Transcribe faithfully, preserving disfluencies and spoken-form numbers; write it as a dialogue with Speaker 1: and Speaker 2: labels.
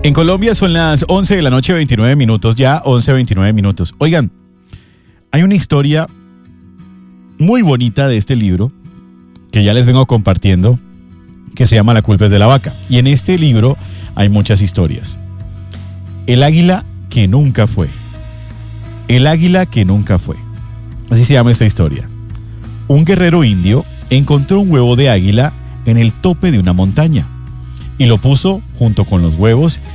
Speaker 1: En Colombia son las once de la noche, veintinueve minutos, ya once, veintinueve minutos. Oigan, hay una historia muy bonita de este libro que ya les vengo compartiendo, que se llama La culpa es de la vaca. Y en este libro hay muchas historias. El águila que nunca fue. El águila que nunca fue. Así se llama esta historia. Un guerrero indio encontró un huevo de águila en el tope de una montaña y lo puso junto con los huevos